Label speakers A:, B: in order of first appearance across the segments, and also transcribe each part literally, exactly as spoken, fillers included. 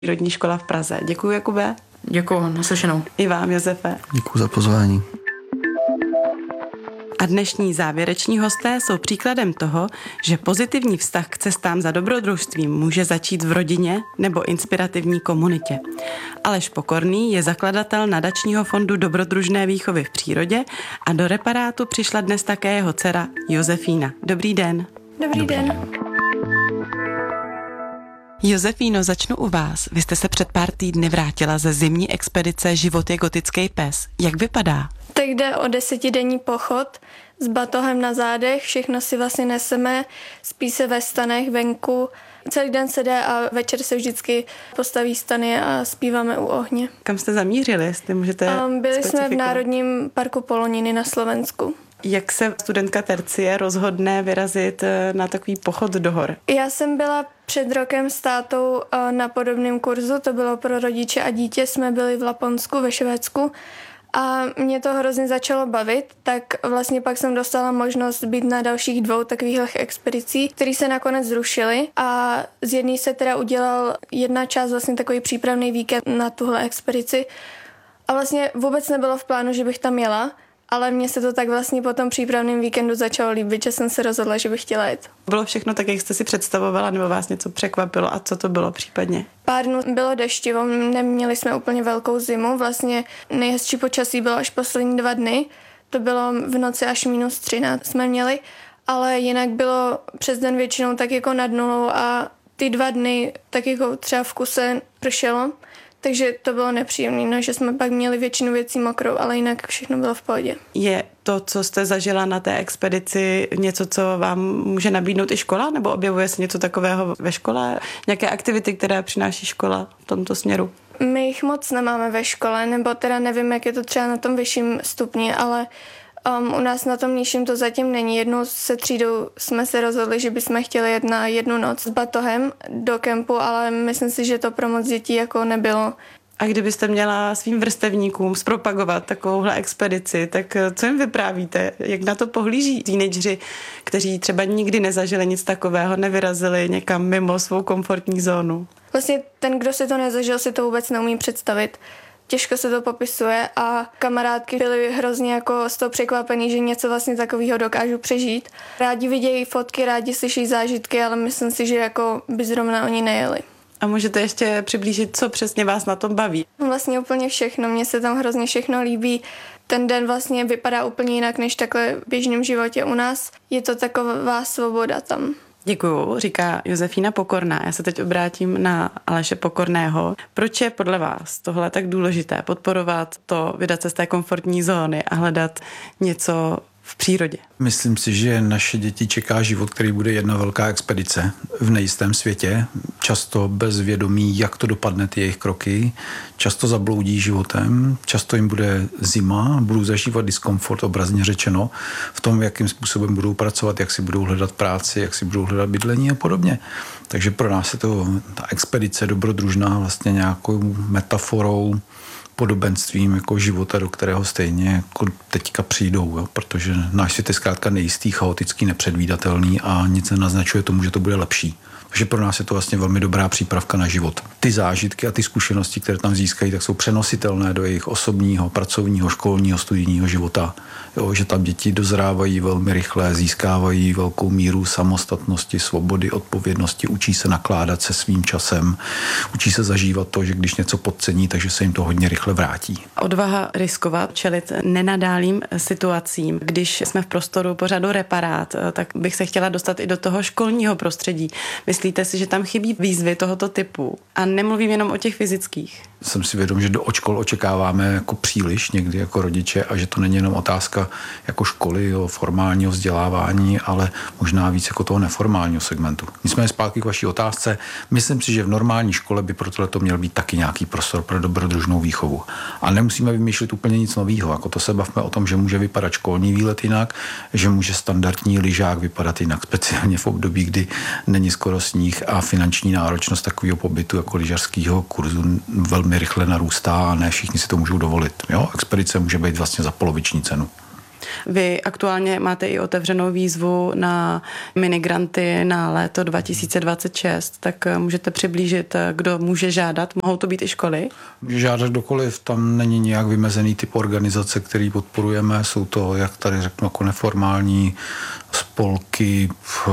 A: Přírodní škola v Praze. Děkuji, Jakube.
B: Děkuji, naslyšenou.
A: I vám, Josefe.
C: Děkuji za pozvání.
A: A dnešní závěreční hosté jsou příkladem toho, že pozitivní vztah k cestám za dobrodružstvím může začít v rodině nebo inspirativní komunitě. Aleš Pokorný je zakladatel nadačního fondu dobrodružné výchovy v přírodě a do reparátu přišla dnes také jeho dcera Josefína. Dobrý den.
D: Dobrý, Dobrý den. den.
A: Josefíno, začnu u vás. Vy jste se před pár týdny vrátila ze zimní expedice Život je gotický pes. Jak vypadá?
D: Tak jde o desetidenní pochod s batohem na zádech, všechno si vlastně neseme, spí se ve stanech venku. Celý den se jde a večer se vždycky postaví stany a zpíváme u ohně.
A: Kam jste zamířili, jestli můžete
D: um, Byli jsme v Národním parku Poloniny na Slovensku.
A: Jak se studentka tercie rozhodne vyrazit na takový pochod do hor?
D: Já jsem byla před rokem s tátou na podobném kurzu, to bylo pro rodiče a dítě, jsme byli v Laponsku, ve Švédsku a mě to hrozně začalo bavit, tak vlastně pak jsem dostala možnost být na dalších dvou takových expedicí, které se nakonec zrušily a z jedné se teda udělal jedna část, vlastně takový přípravný víkend na tuhle expedici a vlastně vůbec nebylo v plánu, že bych tam jela, ale mně se to tak vlastně po tom přípravném víkendu začalo líbit, že jsem se rozhodla, že bych chtěla jít.
A: Bylo všechno tak, jak jste si představovala, nebo vás něco překvapilo a co to bylo případně?
D: Pár dnů bylo deštivo, neměli jsme úplně velkou zimu, vlastně nejhezčí počasí bylo až poslední dva dny, to bylo v noci až minus třináct jsme měli, ale jinak bylo přes den většinou tak jako nad nulou a ty dva dny tak jako třeba v kuse pršelo. Takže to bylo nepříjemné, no, že jsme pak měli většinu věcí mokrou, ale jinak všechno bylo v pohodě.
A: Je to, co jste zažila na té expedici, něco, co vám může nabídnout i škola? Nebo objevuje se něco takového ve škole? Nějaké aktivity, které přináší škola v tomto směru?
D: My jich moc nemáme ve škole, nebo teda nevím, jak je to třeba na tom vyšším stupni, ale um, u nás na tom nižším to zatím není. Jednou se třídou jsme se rozhodli, že bychom chtěli jet na jednu noc s batohem do kempu, ale myslím si, že to pro moc dětí jako nebylo.
A: A kdybyste měla svým vrstevníkům zpropagovat takovouhle expedici, tak co jim vyprávíte? Jak na to pohlíží teenageři, kteří třeba nikdy nezažili nic takového, nevyrazili někam mimo svou komfortní zónu?
D: Vlastně ten, kdo si to nezažil, si to vůbec neumí představit. Těžko se to popisuje a kamarádky byly hrozně jako z toho překvapený, že něco vlastně takového dokážu přežít. Rádi vidějí fotky, rádi slyší zážitky, ale myslím si, že jako by zrovna oni nejeli.
A: A můžete ještě přiblížit, co přesně vás na tom baví?
D: Vlastně úplně všechno, mně se tam hrozně všechno líbí. Ten den vlastně vypadá úplně jinak než takhle v běžném životě u nás. Je to taková svoboda tam.
A: Děkuju, říká Josefína Pokorná. Já se teď obrátím na Aleše Pokorného. Proč je podle vás tohle tak důležité podporovat to, vydat se z té komfortní zóny a hledat něco v přírodě?
C: Myslím si, že naše děti čeká život, který bude jedna velká expedice v nejistém světě. Často bez vědomí, jak to dopadne ty jejich kroky. Často zabloudí životem, často jim bude zima, budou zažívat diskomfort, obrazně řečeno, v tom, jakým způsobem budou pracovat, jak si budou hledat práci, jak si budou hledat bydlení a podobně. Takže pro nás je to ta expedice dobrodružná vlastně nějakou metaforou, podobenstvím jako života, do kterého stejně jako teďka přijdou, jo? Protože náš svět je zkrátka nejistý, chaotický, nepředvídatelný a nic nenaznačuje tomu, že to bude lepší. Takže pro nás je to vlastně velmi dobrá přípravka na život. Ty zážitky a ty zkušenosti, které tam získají, tak jsou přenositelné do jejich osobního, pracovního, školního, studijního života. Jo, že tam děti dozrávají velmi rychle, získávají velkou míru samostatnosti, svobody, odpovědnosti, učí se nakládat se svým časem, učí se zažívat to, že když něco podcení, takže se jim to hodně rychle vrátí.
A: Odvaha riskovat, čelit nenadálým situacím. Když jsme v prostoru pořadu Reparát, tak bych se chtěla dostat i do toho školního prostředí. Myslíte si, že tam chybí výzvy tohoto typu? A nemluvím jenom o těch fyzických.
C: Jsem si vědom, že do škol očekáváme jako příliš někdy jako rodiče a že to není jenom otázka jako školy, jo, formálního vzdělávání, ale možná víc jako toho neformálního segmentu. Nicméně zpátky k vaší otázce. Myslím si, že v normální škole by pro tohle měl být taky nějaký prostor pro dobrodružnou výchovu. A nemusíme vymýšlet úplně nic nového. Jako to se bavme o tom, že může vypadat školní výlet jinak, že může standardní lyžák vypadat jinak, speciálně v období, kdy není skoro sníh a finanční náročnost takového pobytu jako lyžařského kurzu velmi rychle narůstá a ne všichni si to můžou dovolit. Jo? Expedice může být vlastně za poloviční cenu.
A: Vy aktuálně máte i otevřenou výzvu na minigranty na léto dva tisíce dvacet šest, tak můžete přiblížit, kdo může žádat? Mohou to být i školy?
C: Může žádat kdokoliv, tam není nějak vymezený typ organizace, který podporujeme. Jsou to, jak tady řeknu, jako neformální spolky,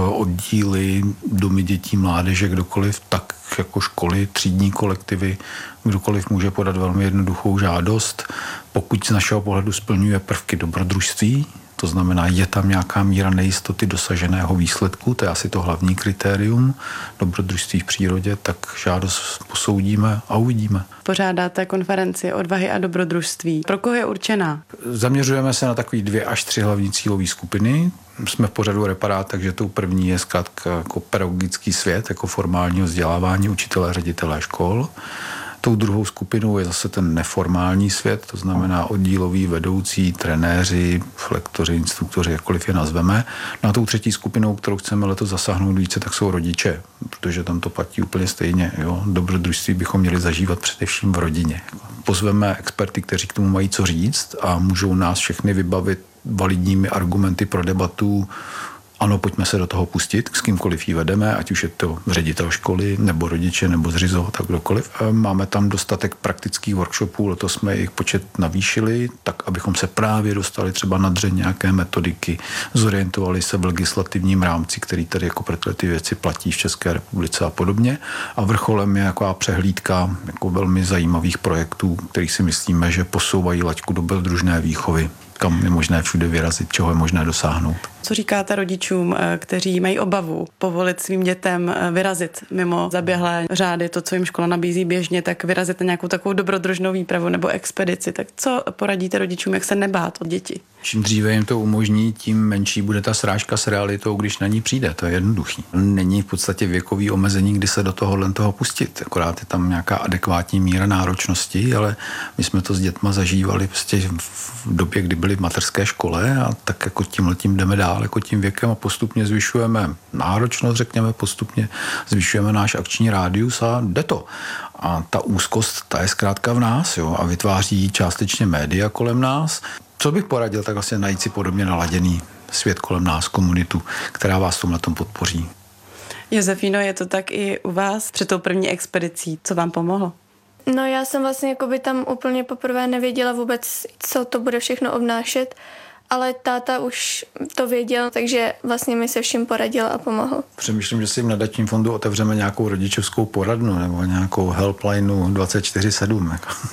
C: oddíly, domy dětí, mládeže, kdokoliv, tak jako školy, třídní kolektivy, kdokoliv může podat velmi jednoduchou žádost, pokud z našeho pohledu splňuje prvky dobrodružství, to znamená, je tam nějaká míra nejistoty dosaženého výsledku, to je asi to hlavní kritérium dobrodružství v přírodě, tak žádost posoudíme a uvidíme.
A: Pořádáte konferenci Odvahy a dobrodružství. Pro koho je určená?
C: Zaměřujeme se na takový dvě až tři hlavní cílové skupiny. Jsme v pořadu Reparát, takže tou první je zkrátka jako pedagogický svět, jako formálního vzdělávání učitelé, ředitelé škol. Tou druhou skupinou je zase ten neformální svět, to znamená oddíloví vedoucí, trenéři, lektoři, instruktoři, jakkoliv je nazveme. No a tou třetí skupinou, kterou chceme letos zasáhnout více, tak jsou rodiče, protože tam to platí úplně stejně. Jo? Dobrodružství bychom měli zažívat především v rodině. Pozveme experty, kteří k tomu mají co říct a můžou nás všechny vybavit validními argumenty pro debatu. Ano, pojďme se do toho pustit, s kýmkoliv ji vedeme, ať už je to ředitel školy, nebo rodiče, nebo zřizovatel, kdokoliv. Máme tam dostatek praktických workshopů, letos jsme jejich počet navýšili, tak abychom se právě dostali třeba na dřeň nějaké metodiky, zorientovali se v legislativním rámci, který tady jako pro ty věci platí v České republice a podobně. A vrcholem je taková přehlídka jako velmi zajímavých projektů, který si myslíme, že posouvají laťku dobrodružné výchovy, kam je možné všude vyrazit, čeho je možné dosáhnout.
A: Co říkáte rodičům, kteří mají obavu povolit svým dětem vyrazit mimo zaběhlé řády, to, co jim škola nabízí běžně, tak vyrazit na nějakou takovou dobrodružnou výpravu nebo expedici? Tak co poradíte rodičům, jak se nebát od děti?
C: Čím dříve jim to umožní, tím menší bude ta srážka s realitou, když na ní přijde. To je jednoduchý. Není v podstatě věkový omezení, kdy se do tohohle toho pustit. Akorát je tam nějaká adekvátní míra náročnosti, ale my jsme to s dětma zažívali prostě v době, kdy byli v mateřské škole a tak jako tímhletím jdeme dál, jako tím věkem a postupně zvyšujeme náročnost, řekněme, postupně zvyšujeme náš akční rádius a jde to. A ta úzkost, ta je zkrátka v nás, jo, a vytváří částečně média kolem nás. Co bych poradil, tak vlastně najít si podobně naladěný svět kolem nás, komunitu, která vás v tomhle tom podpoří.
A: Josefíno, je to tak i u vás před tou první expedicí? Co vám pomohlo?
D: No já jsem vlastně jakoby tam úplně poprvé nevěděla vůbec, co to bude všechno obnášet, ale táta už to věděl, takže vlastně mi se vším poradil a pomohl.
C: Přemýšlím, že si v nadačním fondu otevřeme nějakou rodičovskou poradnu nebo nějakou helplineu dvacet čtyři sedm.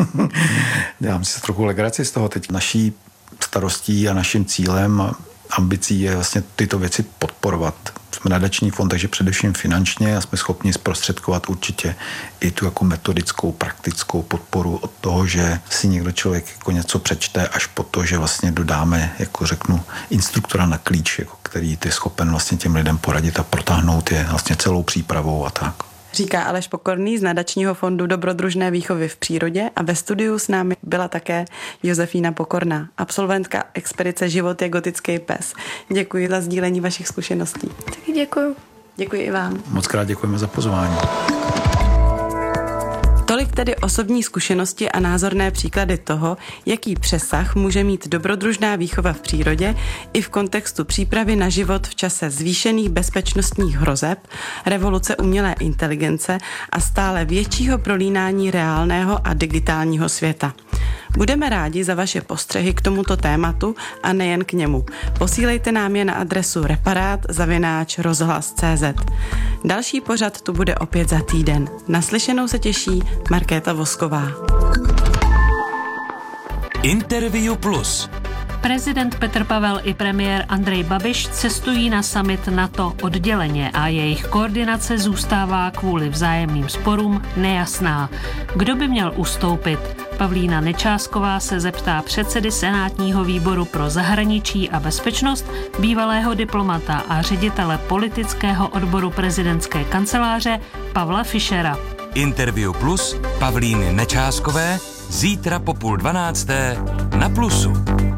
C: Dám si trochu legraci z toho teď. Naší starostí a naším cílem a ambicí je vlastně tyto věci podporovat. Jsme nadační fond, takže především finančně a jsme schopni zprostředkovat určitě i tu jako metodickou, praktickou podporu od toho, že si někdo člověk jako něco přečte, až po to, že vlastně dodáme, jako řeknu, instruktora na klíč, jako který je schopen vlastně těm lidem poradit a protáhnout je vlastně celou přípravou a tak.
A: Říká Aleš Pokorný z nadačního fondu dobrodružné výchovy v přírodě a ve studiu s námi byla také Josefína Pokorná, absolventka expedice Život je gotický pes. Děkuji za sdílení vašich zkušeností.
D: Taky děkuji.
A: Děkuji i vám.
C: Moc krát děkujeme za pozvání.
A: Tolik tedy osobní zkušenosti a názorné příklady toho, jaký přesah může mít dobrodružná výchova v přírodě i v kontextu přípravy na život v čase zvýšených bezpečnostních hrozeb, revoluce umělé inteligence a stále většího prolínání reálného a digitálního světa. Budeme rádi za vaše postřehy k tomuto tématu a nejen k němu. Posílejte nám je na adresu reparát zavináč rozhlas tečka cé zet. Další pořad tu bude opět za týden. Naslyšenou se těší Markéta Vosková.
B: Interview Plus.
E: Prezident Petr Pavel i premiér Andrej Babiš cestují na summit NATO odděleně a jejich koordinace zůstává kvůli vzájemným sporům nejasná. Kdo by měl ustoupit? Pavlína Nečásková se zeptá předsedy Senátního výboru pro zahraničí a bezpečnost, bývalého diplomata a ředitele politického odboru prezidentské kanceláře Pavla Fischera.
B: Interview Plus Pavlíny Nečáskové zítra po půl dvanácté na Plusu.